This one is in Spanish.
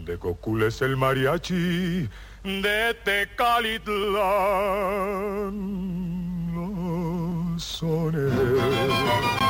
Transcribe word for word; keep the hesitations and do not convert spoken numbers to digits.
de Cocula es el mariachi de Tecalitlán. Los sones